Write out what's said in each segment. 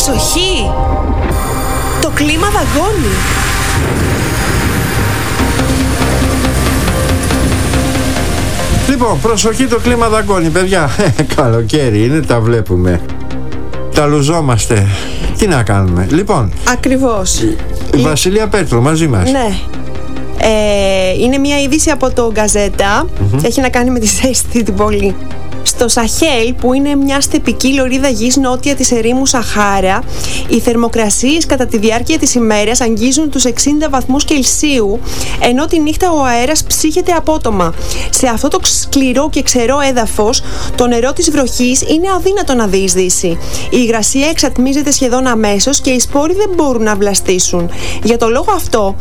Προσοχή! Το κλίμα δαγκώνει. Λοιπόν, προσοχή, το κλίμα δαγκώνει, παιδιά. Καλοκαίρι είναι, τα βλέπουμε. Τα λουζόμαστε. Τι να κάνουμε. Λοιπόν, ακριβώς. Η Βασιλεία Πέτρου μαζί μας. Ναι. Είναι μια είδηση από το Γκαζέτα και έχει να κάνει με τη ζέστη την πόλη. Στο Σαχέλ, που είναι μια στεπική λωρίδα γης νότια της ερήμου Σαχάρα, οι θερμοκρασίες κατά τη διάρκεια της ημέρας αγγίζουν τους 60 βαθμούς Κελσίου, ενώ τη νύχτα ο αέρας ψύχεται απότομα. Σε αυτό το σκληρό και ξερό έδαφος, το νερό της βροχής είναι αδύνατο να διεισδύσει. Η υγρασία εξατμίζεται σχεδόν αμέσως και οι σπόροι δεν μπορούν να βλαστήσουν. Για το λόγο αυτό,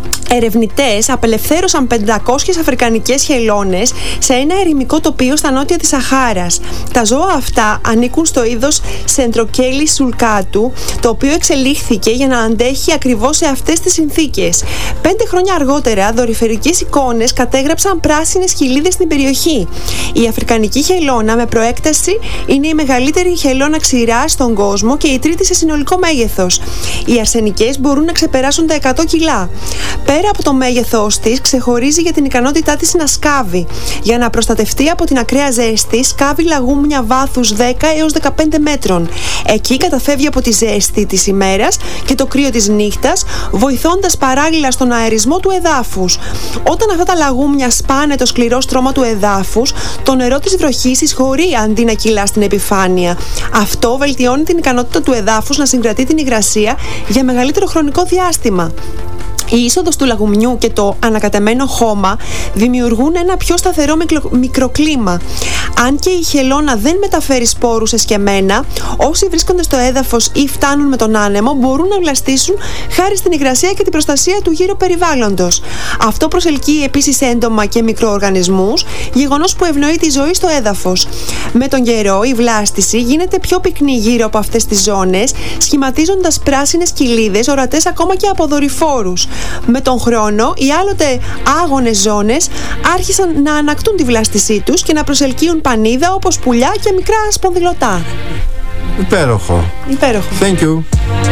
ερευνητές απελευθέρωσαν 500 αφρικανικές χελώνες σε ένα ερημικό τοπίο στα νότια της Σαχάρας. Τα ζώα αυτά ανήκουν στο είδος Σεντροκέλης σουλκάτου, το οποίο εξελίχθηκε για να αντέχει ακριβώς σε αυτές τις συνθήκες. 5 χρόνια αργότερα, δορυφορικές εικόνες κατέγραψαν πράσινες κοιλίδες στην περιοχή. Η αφρικανική χελώνα με προέκταση είναι η μεγαλύτερη χελώνα ξηράς στον κόσμο και η τρίτη σε συνολικό μέγεθος. Οι αρσενικές μπορούν να ξεπεράσουν τα 100 κιλά. Πέρα από το μέγεθός της, ξεχωρίζει για την ικανότητά της να σκάβει. Για να προστατευτεί από την ακραία ζέστη, σκάβει λαγούμια βάθους 10 έως 15 μέτρων. Εκεί καταφεύγει από τη ζέστη της ημέρας και το κρύο της νύχτας, βοηθώντας παράλληλα στον αερισμό του εδάφους. Όταν αυτά τα λαγούμια σπάνε το σκληρό στρώμα του εδάφους, το νερό της βροχής εισχωρεί αντί να κυλά στην επιφάνεια. Αυτό βελτιώνει την ικανότητα του εδάφους να συγκρατεί την υγρασία για μεγαλύτερο χρονικό διάστημα. Η είσοδος του λαγουμιού και το ανακατεμένο χώμα δημιουργούν ένα πιο σταθερό μικροκλίμα. Αν και η χελώνα δεν μεταφέρει σπόρους εσκεμμένα, όσοι βρίσκονται στο έδαφος ή φτάνουν με τον άνεμο μπορούν να βλαστήσουν χάρη στην υγρασία και την προστασία του γύρω περιβάλλοντος. Αυτό προσελκύει επίσης έντομα και μικροοργανισμούς, γεγονός που ευνοεί τη ζωή στο έδαφος. Με τον καιρό, η βλάστηση γίνεται πιο πυκνή γύρω από αυτές τις ζώνες, σχηματίζοντας πράσινες κοιλίδες ορατές ακόμα και από δορυφόρους. Με τον χρόνο, οι άλλοτε άγονες ζώνες άρχισαν να ανακτούν τη βλάστησή τους και να προσελκύουν πανίδα όπως πουλιά και μικρά σπονδυλωτά. Υπέροχο. Υπέροχο. Thank you.